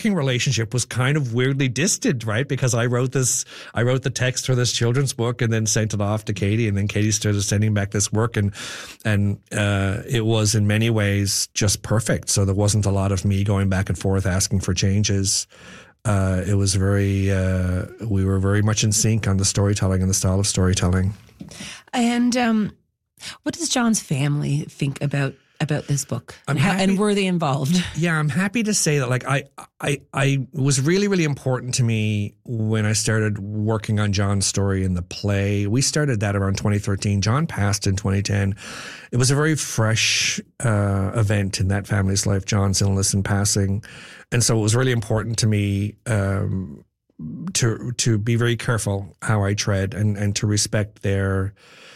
working relationship was kind of weirdly distant, right? Because I wrote the text for this children's book and then sent it off to Katie, and then Katie started sending back this work, and it was in many ways just perfect. So there wasn't a lot of me going back and forth asking for changes. It was we were very much in sync on the storytelling and the style of storytelling. And what does John's family think about this book, and were they involved? Yeah, I'm happy to say that, like, I was really, really important to me when I started working on John's story in the play. We started that around 2013. John passed in 2010. It was a very fresh event in that family's life, John's illness and passing. And so it was really important to me to be very careful how I tread and to respect their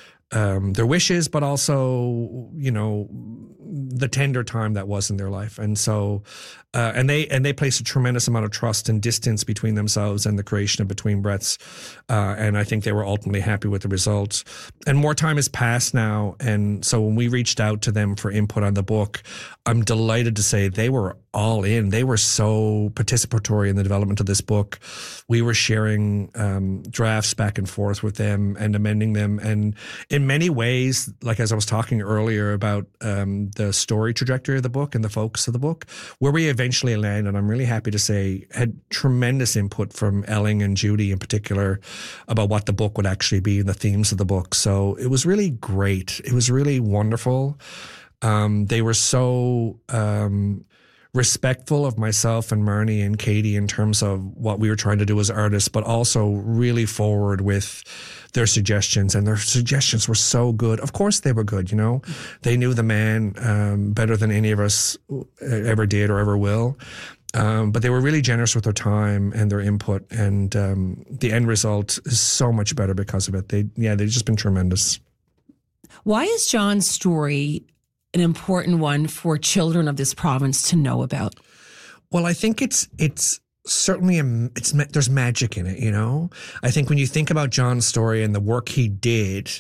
wishes, but also, you know, the tender time that was in their life. And so, and they placed a tremendous amount of trust and distance between themselves and the creation of Between Breaths. And I think they were ultimately happy with the results. And more time has passed now. And so when we reached out to them for input on the book, I'm delighted to say they were all in. They were so participatory in the development of this book. We were sharing drafts back and forth with them and amending them. And in many ways, like as I was talking earlier about the story trajectory of the book and the focus of the book, where we eventually landed, I'm really happy to say, had tremendous input from Elling and Judy in particular about what the book would actually be and the themes of the book. So it was really great. It was really wonderful. They were so respectful of myself and Marnie and Katie in terms of what we were trying to do as artists, but also really forward with their suggestions. And their suggestions were so good. Of course they were good, you know. They knew the man better than any of us ever did or ever will. But they were really generous with their time and their input. And the end result is so much better because of it. They've just been tremendous. Why is John's story an important one for children of this province to know about? Well, I think it's certainly there's magic in it, you know. I think when you think about John's story and the work he did,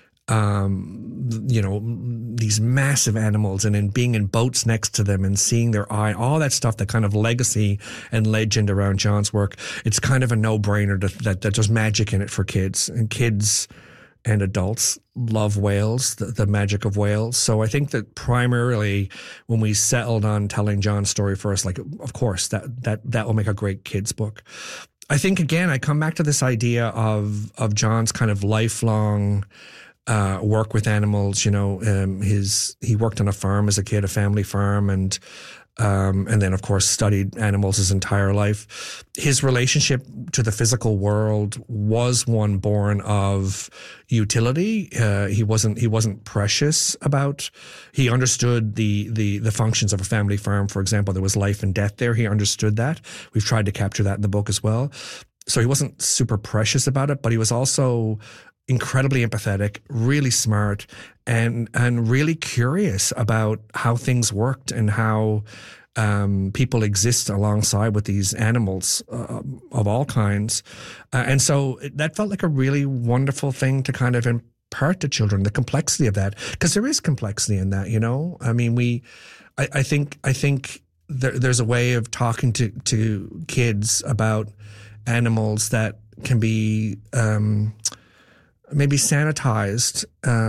you know, these massive animals and then being in boats next to them and seeing their eye, all that stuff, that kind of legacy and legend around John's work, it's kind of a no-brainer that there's magic in it for kids. And kids and adults love whales, the magic of whales. So I think that primarily when we settled on telling John's story first, like, of course, that will make a great kids book. I think, again, I come back to this idea of John's kind of lifelong work with animals. You know, he worked on a farm as a kid, a family farm, and then, of course, studied animals his entire life. His relationship to the physical world was one born of utility. He wasn't precious about. He understood the functions of a family farm. For example, there was life and death there. He understood that. We've tried to capture that in the book as well. So he wasn't super precious about it, but he was also incredibly empathetic, really smart, and really curious about how things worked and how people exist alongside with these animals of all kinds. And so that felt like a really wonderful thing to kind of impart to children, the complexity of that, because there is complexity in that, you know. I mean, I think there's a way of talking to kids about animals that can be maybe sanitized,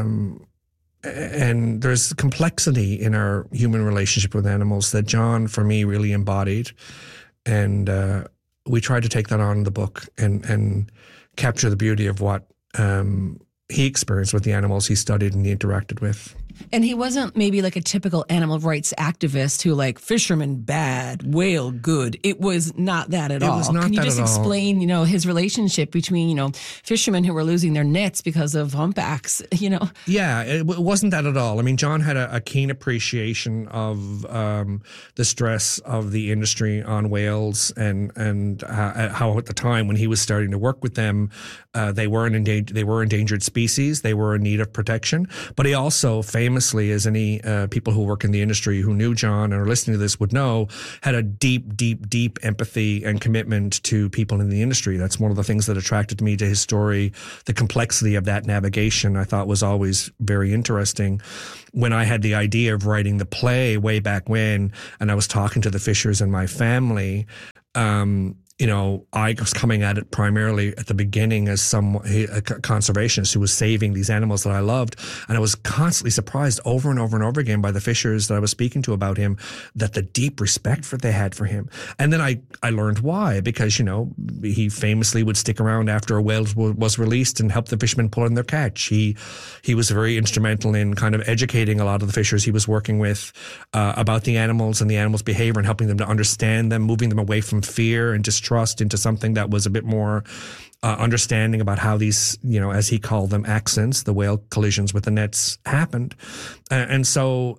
and there's complexity in our human relationship with animals that John, for me, really embodied. And we tried to take that on in the book and capture the beauty of what he experienced with the animals he studied and he interacted with. And he wasn't maybe like a typical animal rights activist who, like, fisherman bad, whale good. It was not that at all. It was not that at all. Can you just explain, you know, his relationship between, you know, fishermen who were losing their nets because of humpbacks, you know? Yeah, it wasn't that at all. I mean, John had a keen appreciation of the stress of the industry on whales and how at the time when he was starting to work with them, they were endangered species. They were in need of protection. But he also famously, as any people who work in the industry who knew John and are listening to this would know, had a deep, deep, deep empathy and commitment to people in the industry. That's one of the things that attracted me to his story. The complexity of that navigation I thought was always very interesting. When I had the idea of writing the play way back when, and I was talking to the Fishers and my family, I was coming at it primarily at the beginning as a conservationist who was saving these animals that I loved. And I was constantly surprised over and over and over again by the fishers that I was speaking to about him, that the deep respect they had for him. And then I learned why, because, he famously would stick around after a whale was released and help the fishermen pull in their catch. He was very instrumental in kind of educating a lot of the fishers he was working with about the animals and the animals' behavior, and helping them to understand them, moving them away from fear and distrust into something that was a bit more understanding about how these, as he called them, accidents, the whale collisions with the nets, happened. And so,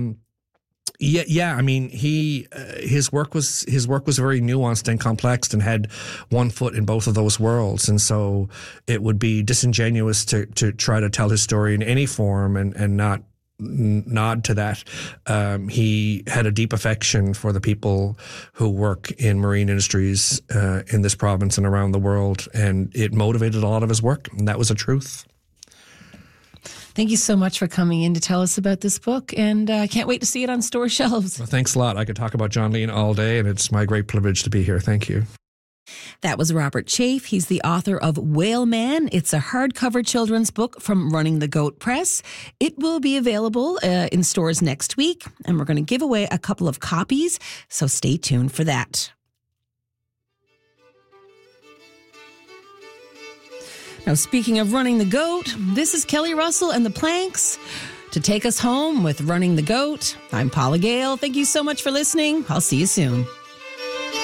his work was very nuanced and complex, and had one foot in both of those worlds. And so it would be disingenuous to try to tell his story in any form and not nod to that. He had a deep affection for the people who work in marine industries in this province and around the world, and it motivated a lot of his work, and that was a truth. Thank you so much for coming in to tell us about this book, and I can't wait to see it on store shelves. Well, thanks a lot. I could talk about John Lean all day, and it's my great privilege to be here. Thank you. That was Robert Chafe. He's the author of Whale Man. It's a hardcover children's book from Running the Goat Press. It will be available in stores next week, and we're going to give away a couple of copies, so stay tuned for that. Now, speaking of running the goat, this is Kelly Russell and the Planks to take us home with Running the Goat. I'm Paula Gale. Thank you so much for listening. I'll see you soon.